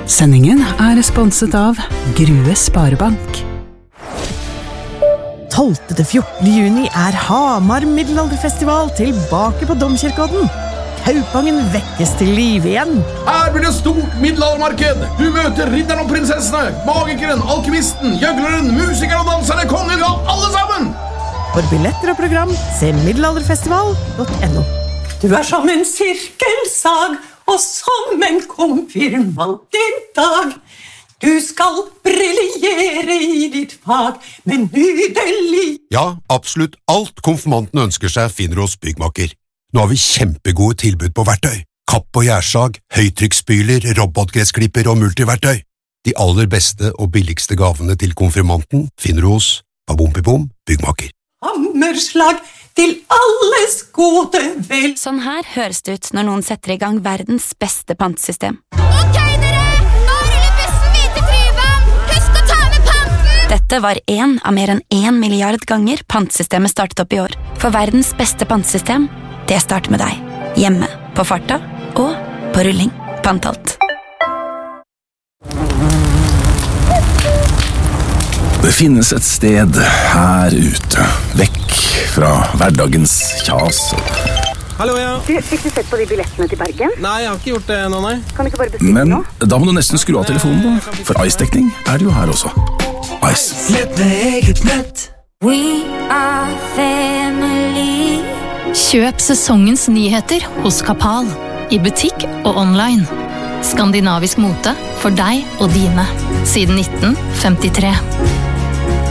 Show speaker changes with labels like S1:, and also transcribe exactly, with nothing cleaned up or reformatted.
S1: Sendingen er sponset av Grue Sparebank.
S2: tolvte til fjortende juni er Hamar Middelalderfestival tilbake på Domkirkeodden. Kaupangen vekkes til liv igjen.
S3: Her blir det stort middelaldermarked. Du møter ridderen og prinsessene, magikeren, alkymisten, gjøgleren, musikeren og danserne, kongen, ja, alle sammen!
S2: For billetter og program, se middelalderfestival punktum no.
S4: Du er som en sirkelsag, og som en konfirmant i dag. Du skal briljere i ditt fag, men nydelig.
S5: Ja, absolutt alt konfirmanten ønsker seg finner hos Byggmaker. Nå har vi kjempegode tilbud på verktøy. Kapp og gjærsag, høytrykksspyler, robotgressklipper og multiverktøy. De aller beste og billigste gavene til konfirmanten finner du hos Babompibom Byggmaker.
S4: Hammerslag til alles gode vel.
S6: Sånn her høres det ut når noen setter i gang verdens beste pantesystem.
S7: Ok dere, nå ruller bussen videre til Tryvann. Husk å ta med panten.
S6: Dette var en av mer enn en milliard ganger pantesystemet startet opp i år. For verdens beste pantesystem, det starter med deg. Hjemme, på farta og på rulling. Pantalt.
S8: Det finnes et sted her ute, vekk fra hverdagens kjas.
S9: Hallo, ja.
S10: Du, fikk du sett på de billettene til Bergen?
S9: Nei, jeg har ikke gjort det nå, nei.
S10: Kan du ikke bare bestille
S8: Men
S10: nå?
S8: da må du nesten skru av telefonen, da. For Ice-dekning er det jo her også. Ice.
S11: Nett med eget nett.
S7: We are family.
S12: Kjøp sesongens nyheter hos Kapal. I butikk og online. Skandinavisk mote for deg og dine. Siden nitten femtitre.